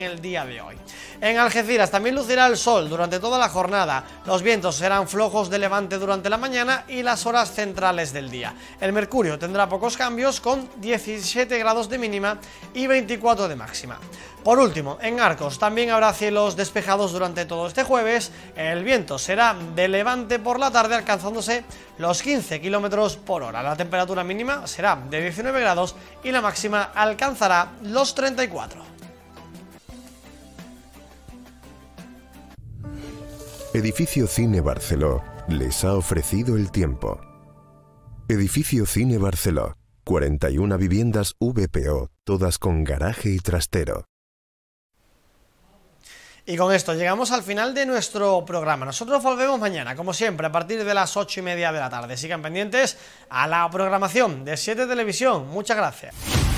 el día de hoy. En Algeciras también lucirá el sol durante toda la jornada, los vientos serán flojos de levante durante la mañana y las horas centrales del día. El mercurio tendrá pocos cambios con 17 grados de mínima y 24 de máxima. Por último, en Arcos también habrá cielos despejados durante todo este jueves, el viento será de levante por la tarde alcanzándose los 15 km por hora, la temperatura mínima será de 19 grados y la máxima alcanzará los 34. Edificio Cine Barceló les ha ofrecido el tiempo. Edificio Cine Barceló, 41 viviendas VPO, todas con garaje y trastero. Y con esto llegamos al final de nuestro programa. Nosotros volvemos mañana, como siempre, a partir de las 8:30 de la tarde. Sigan pendientes a la programación de 7 Televisión. Muchas gracias.